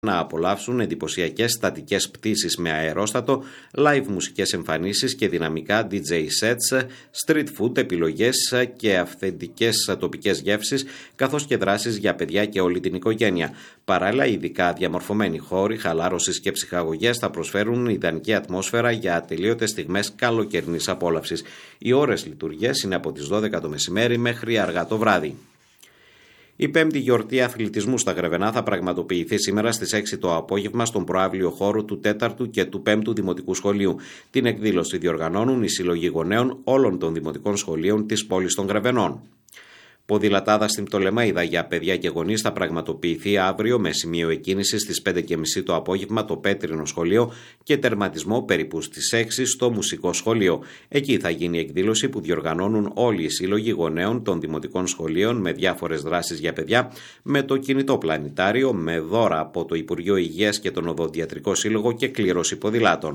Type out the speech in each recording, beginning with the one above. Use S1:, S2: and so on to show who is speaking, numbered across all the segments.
S1: να απολαύσουν εντυπωσιακές στατικές πτήσεις με αερόστατο, live μουσικές εμφανίσεις και δυναμικά DJ sets, street food, επιλογές και αυθεντικές τοπικές γεύσεις, καθώς και δράσεις για παιδιά και όλη την οικογένεια. Παράλληλα, ειδικά διαμορφωμένοι χώροι χαλάρωσης και ψυχαγωγίας θα προσφέρουν ιδανική ατμόσφαιρα για ατελείωτες στιγμές καλοκαιρινής απόλαυσης. Οι ώρες λειτουργίας είναι από τις 12 το μεσημέρι μέχρι αργά το βράδυ. Η πέμπτη γιορτή αθλητισμού στα Γρεβενά θα πραγματοποιηθεί σήμερα στις 6 το απόγευμα στον προαύλιο χώρο του 4ου και του 5ου Δημοτικού Σχολείου. Την εκδήλωση διοργανώνουν οι σύλλογοι γονέων όλων των δημοτικών σχολείων της πόλης των Γρεβενών. Ποδηλατάδα στην Πτολεμαΐδα για παιδιά και γονείς θα πραγματοποιηθεί αύριο με σημείο εκκίνησης στις 5:30 το απόγευμα το Πέτρινο Σχολείο και τερματισμό περίπου στις 6 στο Μουσικό Σχολείο. Εκεί θα γίνει η εκδήλωση που διοργανώνουν όλοι οι σύλλογοι γονέων των δημοτικών σχολείων με διάφορες δράσεις για παιδιά, με το κινητό πλανητάριο, με δώρα από το Υπουργείο Υγείας και τον Οδοντιατρικό Σύλλογο και κλήρωση ποδηλάτων.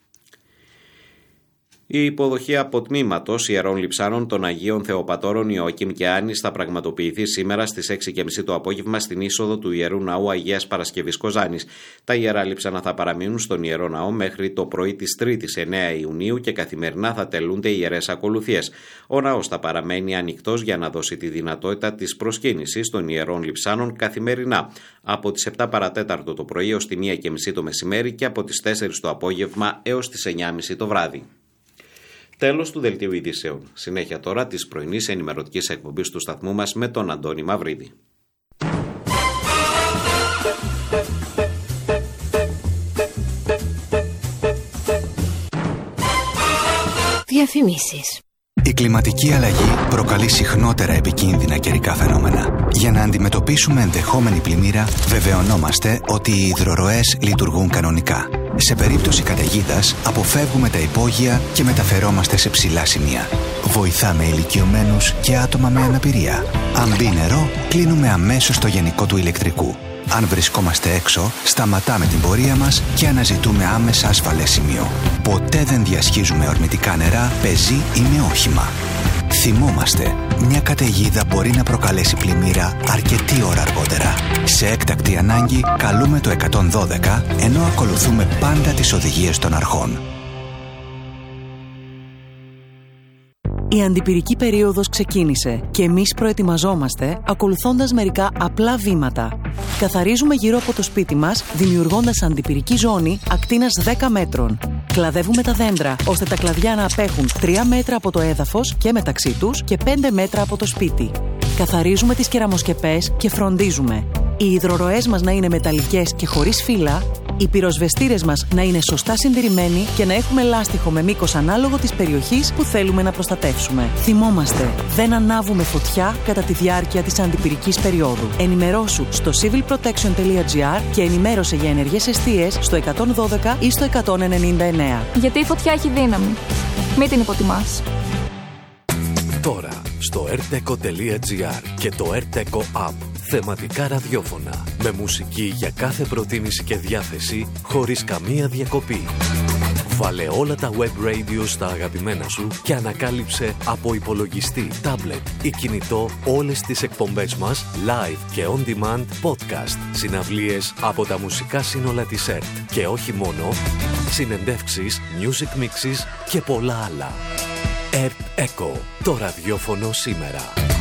S1: Η υποδοχή αποτμήματος Ιερών Λειψάνων των Αγίων Θεοπατώρων Ιωακήμ και Άννης θα πραγματοποιηθεί σήμερα στις 6:30 το απόγευμα στην είσοδο του Ιερού Ναού Αγίας Παρασκευής Κοζάνης. Τα Ιερά Λείψανα θα παραμείνουν στον Ιερό Ναό μέχρι το πρωί της 3ης 9 Ιουνίου και καθημερινά θα τελούνται ιερές ακολουθίες. Ο ναός θα παραμένει ανοιχτός για να δώσει τη δυνατότητα της προσκύνησης των Ιερών Λειψάνων καθημερινά από τις 7 παρατέταρτο το πρωί έως τη 1:30 το μεσημέρι και από τις 4 το απόγευμα έως τις 9:30 το βράδυ. Τέλος του δελτίου ειδήσεων. Συνέχεια τώρα της πρωινής ενημερωτικής εκπομπής του σταθμού μας με τον Αντώνη Μαυρίδη.
S2: Διαφημίσεις.
S3: Η κλιματική αλλαγή προκαλεί συχνότερα επικίνδυνα καιρικά φαινόμενα. Για να αντιμετωπίσουμε ενδεχόμενη πλημμύρα, βεβαιωνόμαστε ότι οι υδροροές λειτουργούν κανονικά. Σε περίπτωση καταιγίδας, αποφεύγουμε τα υπόγεια και μεταφερόμαστε σε ψηλά σημεία. Βοηθάμε ηλικιωμένους και άτομα με αναπηρία. Αν μπει νερό, κλείνουμε αμέσως το γενικό του ηλεκτρικού. Αν βρισκόμαστε έξω, σταματάμε την πορεία μας και αναζητούμε άμεσα ασφαλές σημείο. Ποτέ δεν διασχίζουμε ορμητικά νερά, πεζή ή με όχημα. Θυμόμαστε, μια καταιγίδα μπορεί να προκαλέσει πλημμύρα αρκετή ώρα αργότερα. Σε έκτακτη ανάγκη, καλούμε το 112, ενώ ακολουθούμε πάντα τις οδηγίες των αρχών.
S4: Η αντιπυρική περίοδος ξεκίνησε και εμείς προετοιμαζόμαστε ακολουθώντας μερικά απλά βήματα. Καθαρίζουμε γύρω από το σπίτι μας, δημιουργώντας αντιπυρική ζώνη ακτίνας 10 μέτρων. Κλαδεύουμε τα δέντρα, ώστε τα κλαδιά να απέχουν 3 μέτρα από το έδαφος και μεταξύ τους και 5 μέτρα από το σπίτι. Καθαρίζουμε τις κεραμοσκεπές και φροντίζουμε οι υδροροές μας να είναι μεταλλικές και χωρίς φύλλα, οι πυροσβεστήρες μας να είναι σωστά συντηρημένοι και να έχουμε λάστιχο με μήκος ανάλογο της περιοχής που θέλουμε να προστατεύσουμε. Θυμόμαστε, δεν ανάβουμε φωτιά κατά τη διάρκεια της αντιπυρικής περίοδου. Ενημερώσου στο civilprotection.gr και ενημέρωσε για ενεργές εστίες στο 112 ή στο 199.
S5: Γιατί η φωτιά έχει δύναμη. Μην την υποτιμάς.
S6: Τώρα στο rteco.gr και το rteco app. Θεματικά ραδιόφωνα με μουσική για κάθε προτίμηση και διάθεση χωρίς καμία διακοπή. Βάλε όλα τα web radio στα αγαπημένα σου και ανακάλυψε από υπολογιστή, tablet ή κινητό όλες τις εκπομπές μας live και on demand podcast, συναυλίες από τα μουσικά σύνολα της ΕΡΤ και όχι μόνο, συνεντεύξεις, music mixes και πολλά άλλα. ΕΡΤ Echo, το ραδιόφωνο σήμερα.